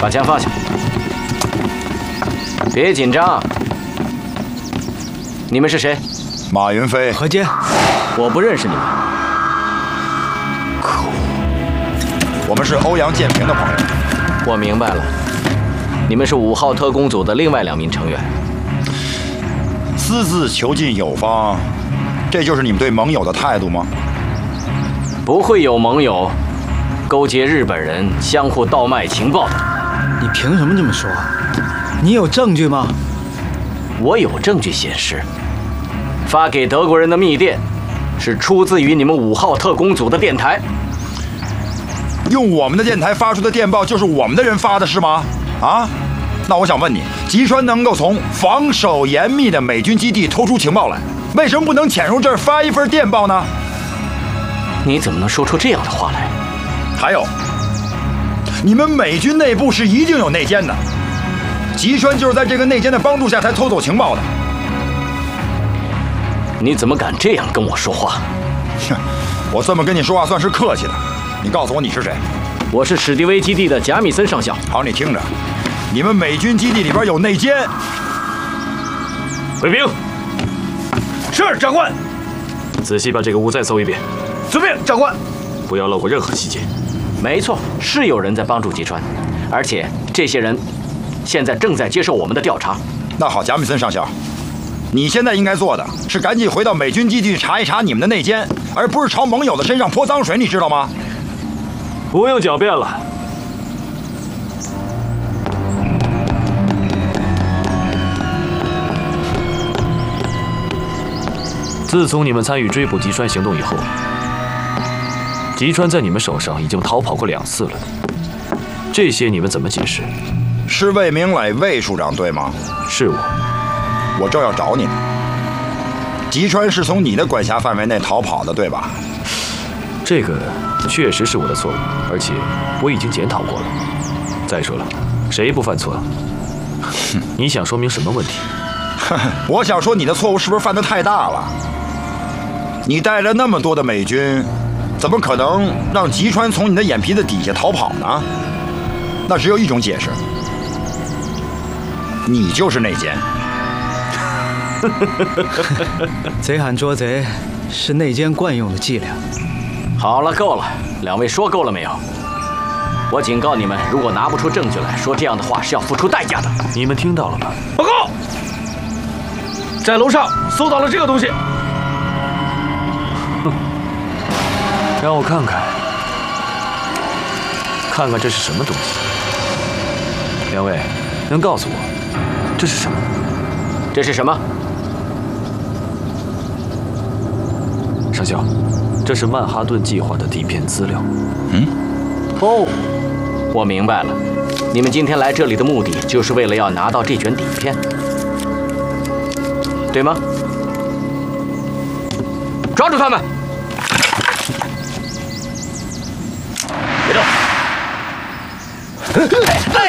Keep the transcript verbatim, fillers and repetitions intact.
把枪放下，别紧张。你们是谁？ 马云飞、 何坚， 我不认识你们。 可恶！我们是欧阳建平的朋友。 我明白了，你们是五号特工组的另外两名成员。 私自囚禁友方，这就是你们对盟友的态度吗？ 不会有盟友勾结日本人相互倒卖情报的。 你凭什么这么说？你有证据吗？ 我有证据显示，发给德国人的密电是出自于你们五号特工组的电台。 用我们的电台发出的电报就是我们的人发的是吗？啊？那我想问你，吉川能够从防守严密的美军基地偷出情报来，为什么不能潜入这儿发一份电报呢？ 你怎么能说出这样的话来？ 还有，你们美军内部是一定有内奸的，吉川就是在这个内奸的帮助下才偷走情报的。 你怎么敢这样跟我说话？ 哼，我这么跟你说话算是客气的。你告诉我你是谁？ 我是史迪威基地的贾米森上校。 好，你听着，你们美军基地里边有内奸。 卫兵，是长官。仔细把这个屋再搜一遍。遵命，长官。不要漏过任何细节。 没错，是有人在帮助吉川，而且这些人现在正在接受我们的调查。 那好，贾米森上校，你现在应该做的是赶紧回到美军基地查一查你们的内奸，而不是朝盟友的身上泼脏水，你知道吗？ 不用狡辩了。自从你们参与追捕吉川行动以后，吉川在你们手上已经逃跑过两次了。这些你们怎么解释？ 是魏明磊魏处长对吗？ 是我。 我正要找你呢。吉川是从你的管辖范围内逃跑的，对吧？ 这个确实是我的错误，而且我已经检讨过了。再说了，谁不犯错？你想说明什么问题？ 我想说你的错误是不是犯得太大了？你带着那么多的美军，怎么可能让吉川从你的眼皮子底下逃跑呢？那只有一种解释，你就是内奸。 贼喊捉贼是内奸惯用的伎俩。 好了，够了，两位说够了没有？我警告你们，如果拿不出证据来说这样的话，是要付出代价的。 你们听到了吗？ 报告，在楼上搜到了这个东西。 哼，让我看看，看看这是什么东西。两位，能告诉我这是什么？ 这是什么？ 上校，这是曼哈顿计划的底片资料。 嗯， 哦，我明白了，你们今天来这里的目的就是为了要拿到这卷底片，对吗？抓住他们！别动！